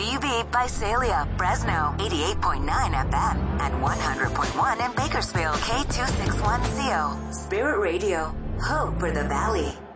WB Visalia, Fresno, 88.9 FM, and 100.1 in Bakersfield, K261CO. Spirit Radio, hope for the valley.